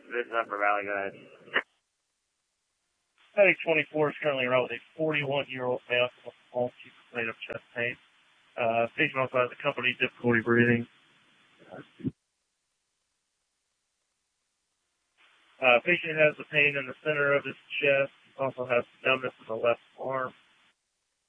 This is Upper Valley, go ahead. Headache 24 is currently around with a 41-year-old male with all complaint of chest pain. Patient also has accompanied difficulty breathing. Patient has the pain in the center of his chest, also has numbness in the left arm.